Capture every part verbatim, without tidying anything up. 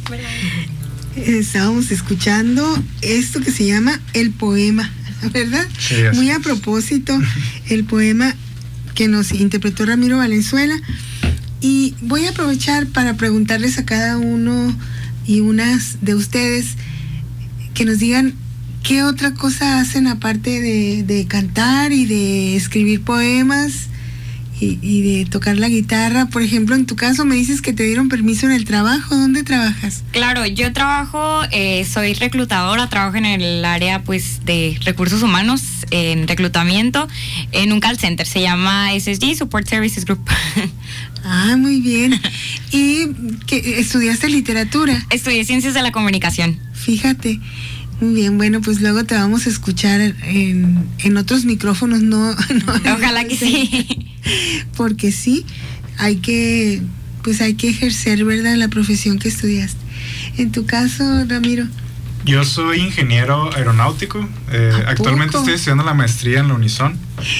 Estábamos escuchando esto que se llama El Poema, ¿verdad? Sí, muy es. a propósito, el poema que nos interpretó Ramiro Valenzuela. Y voy a aprovechar para preguntarles a cada uno y unas de ustedes que nos digan qué otra cosa hacen aparte de, de cantar y de escribir poemas y, y de tocar la guitarra. Por ejemplo, en tu caso me dices que te dieron permiso en el trabajo. ¿Dónde trabajas? Claro, yo trabajo, eh, soy reclutadora, trabajo en el área pues de recursos humanos, en reclutamiento, en un call center, se llama S S G, Support Services Group. Ah, muy bien. ¿Y que estudiaste literatura? Estudié Ciencias de la Comunicación. Fíjate. Muy bien, bueno, pues luego te vamos a escuchar en, en otros micrófonos, no, no Ojalá que sí. Porque sí, hay que, pues hay que ejercer, ¿verdad?, la profesión que estudiaste. En tu caso, Ramiro. Yo soy ingeniero aeronáutico. Eh, actualmente poco? estoy estudiando la maestría en la Unison,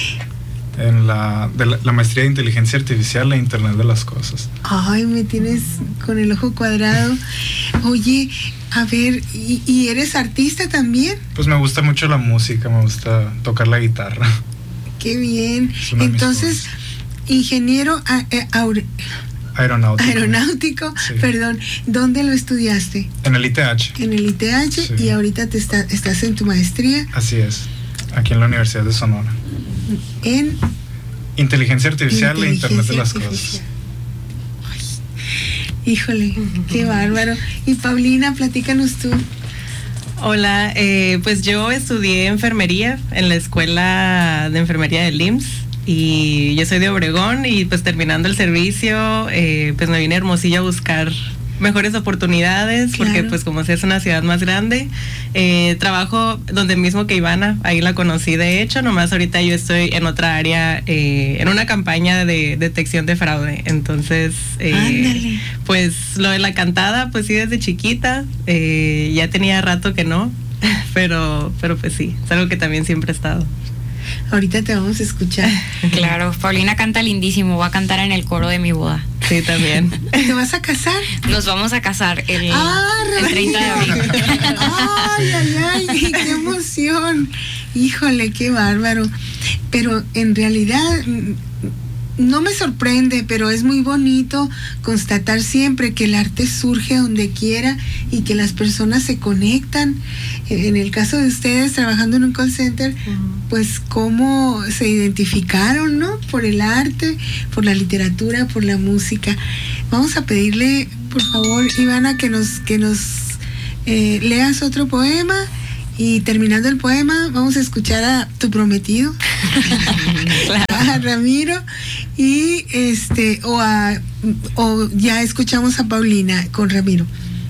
en la, de la, la maestría de inteligencia artificial e Internet de las cosas. Ay, me tienes con el ojo cuadrado. Oye, a ver, ¿y, y eres artista también? Pues me gusta mucho la música, me gusta tocar la guitarra. Qué bien. Es una de mis Entonces, cosas. ingeniero a, eh, aure- Aeronáutico. aeronáutico, Sí. perdón, ¿dónde lo estudiaste? En el I T H. En el I T H. Sí. Y ahorita te está, estás en tu maestría Así es. Aquí en la Universidad de Sonora. en Inteligencia artificial e Internet de inteligencia las artificial. cosas. Ay, híjole, qué bárbaro. Y Paulina, platícanos tú. Hola, eh, pues yo estudié enfermería en la escuela de enfermería del I M S S y yo soy de Obregón y pues terminando el servicio, eh, pues me vine a Hermosillo a buscar mejores oportunidades, Claro. porque pues como sea es una ciudad más grande. Eh, trabajo donde mismo que Ivana, ahí la conocí de hecho, nomás ahorita yo estoy en otra área, eh, en una campaña de detección de fraude. Entonces, eh, Ándale. pues lo de la cantada, pues sí desde chiquita, eh, ya tenía rato que no, pero, pero pues sí, es algo que también siempre he estado. Ahorita te vamos a escuchar. Claro, Paulina canta lindísimo, va a cantar en el coro de mi boda. Sí, también. ¿Te vas a casar? Nos vamos a casar el, Ah, el treinta de abril. Ay, ay, ay, qué emoción. Híjole, qué bárbaro. Pero en realidad no me sorprende, pero es muy bonito constatar siempre que el arte surge donde quiera y que las personas se conectan. En el caso de ustedes trabajando en un call center, pues cómo se identificaron, ¿no? Por el arte, por la literatura, por la música. Vamos a pedirle, por favor, Ivana, que nos, que nos eh, leas otro poema. Y terminando el poema, vamos a escuchar a tu prometido, Claro. a Ramiro, y este, o a, o ya escuchamos a Paulina con Ramiro.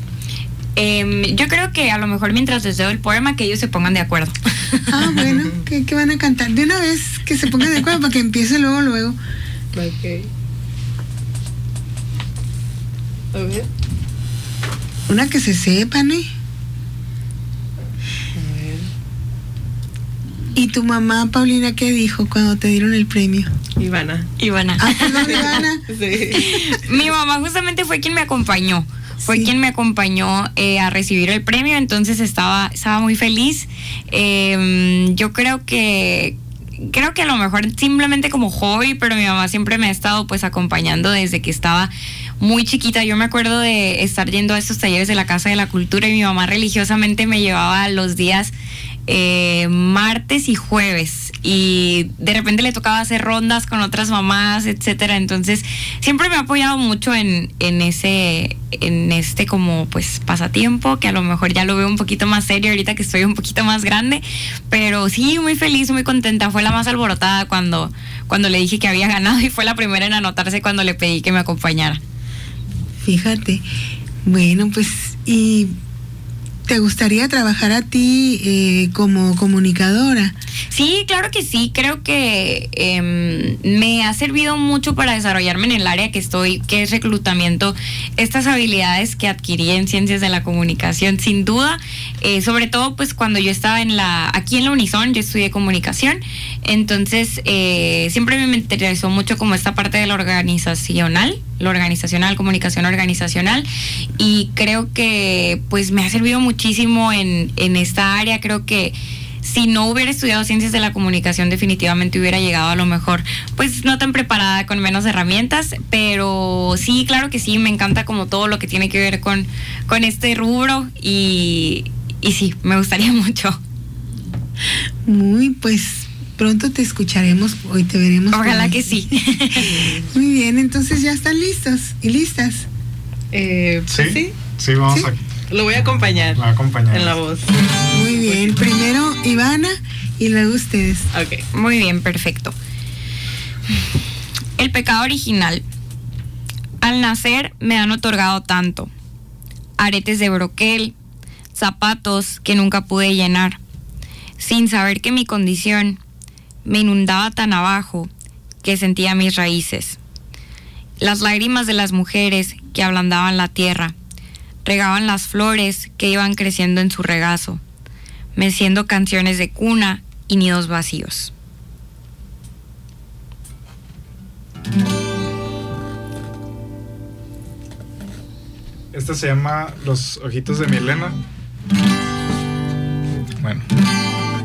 Eh, yo creo que a lo mejor mientras les leo el poema que ellos se pongan de acuerdo. Ah, bueno, ¿qué, qué van a cantar? De una vez que se pongan de acuerdo para que empiece luego, luego. Ok. A ver. Una que se sepan, ¿eh? ¿Y tu mamá, Paulina, qué dijo cuando te dieron el premio? Ivana. Ivana. Ah, perdón, Ivana. Sí. Mi mamá justamente fue quien me acompañó. Fue Sí. quien me acompañó eh, a recibir el premio, entonces estaba, estaba muy feliz. Eh, yo creo que creo que a lo mejor simplemente como hobby, pero mi mamá siempre me ha estado pues acompañando desde que estaba muy chiquita. Yo me acuerdo de estar yendo a estos talleres de la Casa de la Cultura y mi mamá religiosamente me llevaba los días eh, martes y jueves, y de repente le tocaba hacer rondas con otras mamás, etcétera. Entonces siempre me ha apoyado mucho en, en ese, en este como pues pasatiempo, que a lo mejor ya lo veo un poquito más serio ahorita que estoy un poquito más grande, pero sí, muy feliz, muy contenta. Fue la más alborotada cuando, cuando le dije que había ganado, y fue la primera en anotarse cuando le pedí que me acompañara. Fíjate. Bueno, pues, ¿y te gustaría trabajar a ti eh, como comunicadora? Sí, claro que sí. Creo que eh, me ha servido mucho para desarrollarme en el área que estoy, que es reclutamiento. Estas habilidades que adquirí en ciencias de la comunicación, sin duda. Eh, sobre todo, pues cuando yo estaba en la, aquí en la Unison, yo estudié comunicación. Entonces, eh, siempre me interesó mucho como esta parte de la organizacional, lo organizacional, comunicación organizacional. Y creo que, pues, me ha servido muchísimo en, en esta área. Creo que si no hubiera estudiado ciencias de la comunicación, definitivamente hubiera llegado a lo mejor, pues no tan preparada, con menos herramientas, pero sí, claro que sí, me encanta como todo lo que tiene que ver con, con este rubro y, y sí, me gustaría mucho. Muy, pues pronto te escucharemos, hoy te veremos. Ojalá que sí. Muy bien, entonces ya están listos y listas. Eh, pues sí, sí, sí, vamos ¿Sí? a... Lo voy a acompañar. Va a acompañar en la voz. Muy bien, primero Ivana y luego ustedes. Ok. Muy bien, perfecto. El pecado original. Al nacer me han otorgado tanto. Aretes de broquel, zapatos que nunca pude llenar, sin saber que mi condición me inundaba tan abajo que sentía mis raíces. Las lágrimas de las mujeres que ablandaban la tierra, regaban las flores que iban creciendo en su regazo, meciendo canciones de cuna y nidos vacíos. Esta se llama Los ojitos de Milena. Bueno.